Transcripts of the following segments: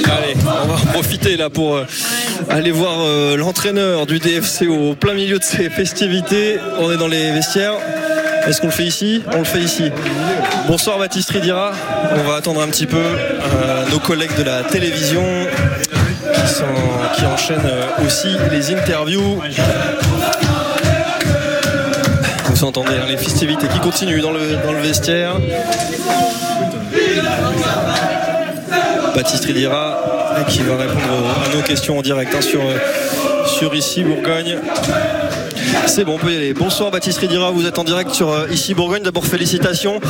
Allez, on va en profiter là pour aller voir l'entraîneur du DFC au plein milieu de ses festivités. On est dans les vestiaires. Est-ce qu'on le fait ici ? On le fait ici. Bonsoir Baptiste Ridira. On va attendre un petit peu nos collègues de la télévision qui enchaînent aussi les interviews. Vous entendez les festivités qui continuent dans le vestiaire. Baptiste Ridira qui va répondre à nos questions en direct sur Ici Bourgogne. C'est bon, on peut y aller. Bonsoir Baptiste Ridira, vous êtes en direct sur Ici Bourgogne. D'abord félicitations,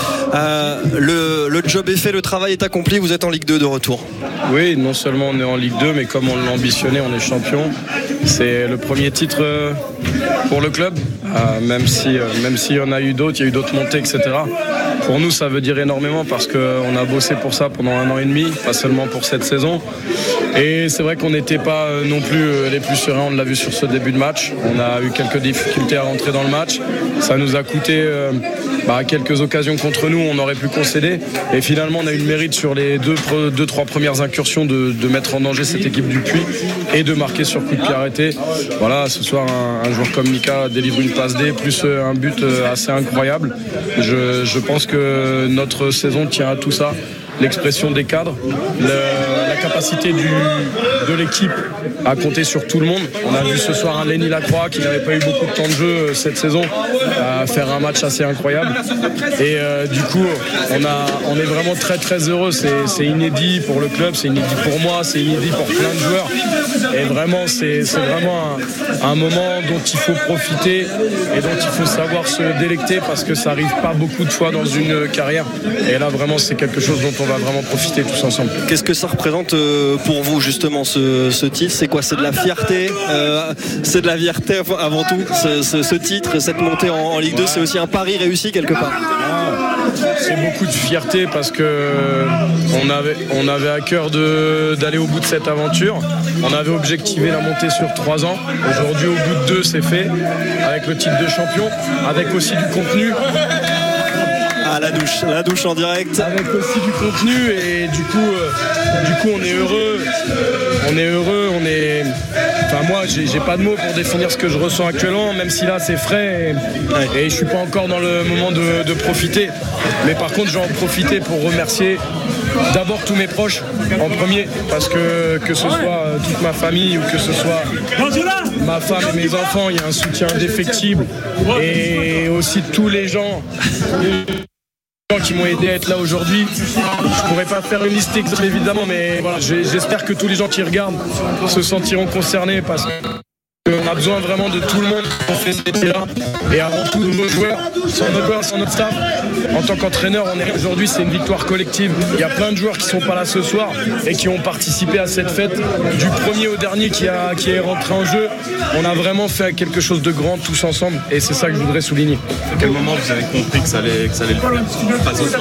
le job est fait, le travail est accompli, vous êtes en Ligue 2 de retour. Oui, non seulement on est en Ligue 2, mais comme on l'a ambitionné, on est champion. C'est le premier titre pour le club, même s'il y en a eu d'autres, il y a eu d'autres montées, etc. Pour nous, ça veut dire énormément parce qu'on a bossé pour ça pendant 1 an et demi, pas seulement pour cette saison. Et c'est vrai qu'on n'était pas non plus les plus sereins, on l'a vu sur ce début de match. On a eu quelques difficultés à rentrer dans le match. Ça nous a coûté quelques occasions contre nous, on aurait pu concéder. Et finalement, on a eu le mérite sur les 2-3 premières incursions de mettre en danger cette équipe du Puy et de marquer sur coup de pied arrêté. Voilà, ce soir, un joueur comme Mika délivre une passe D, plus un but assez incroyable. Je pense que notre saison tient à tout ça. L'expression des cadres, la capacité de l'équipe à compter sur tout le monde. On a vu ce soir un Lenny Lacroix qui n'avait pas eu beaucoup de temps de jeu cette saison à faire un match assez incroyable. Et du coup, on est vraiment très très heureux. C'est inédit pour le club, c'est inédit pour moi, c'est inédit pour plein de joueurs. Et vraiment, c'est vraiment un moment dont il faut profiter et dont il faut savoir se délecter parce que ça arrive pas beaucoup de fois dans une carrière. Et là, vraiment, c'est quelque chose dont on va vraiment profiter tous ensemble. Qu'est-ce que ça représente pour vous justement ce titre ? C'est quoi ? C'est de la fierté c'est de la fierté avant tout ce titre, cette montée en Ligue 2, c'est aussi un pari réussi quelque part. C'est beaucoup de fierté parce que on avait à cœur d'aller au bout de cette aventure. On avait objectivé la montée sur 3 ans. Aujourd'hui, au bout de 2, c'est fait avec le titre de champion, avec aussi du contenu. Ah, la douche en direct. Avec aussi du contenu et du coup on est heureux. Enfin moi j'ai pas de mots pour définir ce que je ressens actuellement, même si là c'est frais et je suis pas encore dans le moment de profiter. Mais par contre je vais en profiter pour remercier d'abord tous mes proches en premier, parce que ce soit toute ma famille ou que ce soit ma femme et mes enfants, il y a un soutien indéfectible et aussi tous les gens qui m'ont aidé à être là aujourd'hui. Je pourrais pas faire une liste évidemment, mais voilà, j'espère que tous les gens qui regardent se sentiront concernés parce qu'on a besoin vraiment de tout le monde pour faire ce métier-là et avant tout de nos joueurs, sans notre staff. En tant qu'entraîneur, aujourd'hui c'est une victoire collective. Il y a plein de joueurs qui sont pas là ce soir et qui ont participé à cette fête du premier au dernier qui est rentré en jeu. On a vraiment fait quelque chose de grand tous ensemble et c'est ça que je voudrais souligner. À quel moment vous avez compris que ça allait le faire ?